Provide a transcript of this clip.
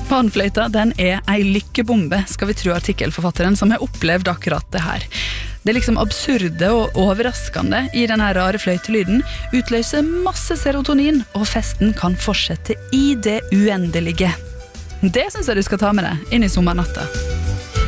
Panfløyta, den ei lykkebombe, skal vi tro artikkelforfatteren, som har opplevd akkurat det her. Det liksom absurde og overraskende i denne rare fløytelyden utløser masse serotonin, og festen kan fortsette i det uendelige. Det synes jeg du skal ta med deg inn i sommernatta.